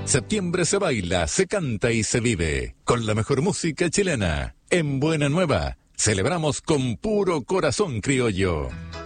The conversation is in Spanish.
Septiembre se baila, se canta y se vive con la mejor música chilena. En Buena Nueva, celebramos con puro corazón criollo.